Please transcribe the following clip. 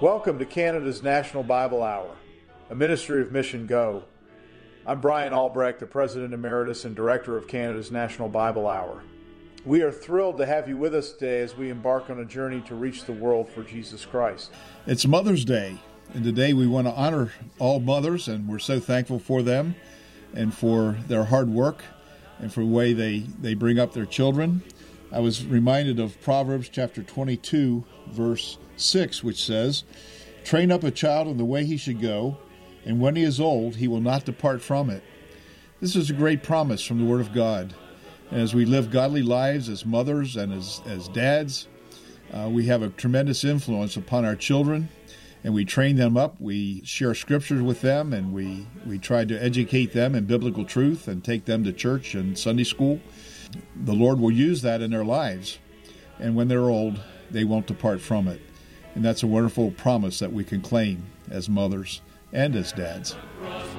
Welcome to Canada's National Bible Hour, a ministry of Mission Go. I'm Brian Albrecht, the President Emeritus and Director of Canada's National Bible Hour. We are thrilled to have you with us today as we embark on a journey to reach the world for Jesus Christ. It's Mother's Day, and today we want to honor all mothers, and we're so thankful for them and for their hard work and for the way they bring up their children. I was reminded of Proverbs chapter 22, verse 6, which says, "Train up a child in the way he should go, and when he is old, he will not depart from it." This is a great promise from the Word of God. And as we live godly lives as mothers and as dads, we have a tremendous influence upon our children, and we train them up. We share scriptures with them, and we try to educate them in biblical truth and take them to church and Sunday school. The Lord will use that in their lives, and when they're old, they won't depart from it. And that's a wonderful promise that we can claim as mothers and as dads.